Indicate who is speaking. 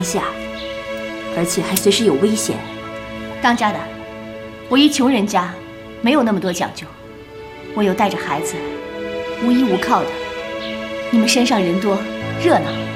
Speaker 1: 下，而且还随时有危险。
Speaker 2: 当家的，我一穷人家，没有那么多讲究。我有带着孩子，无依无靠的。你们山上人多，热闹。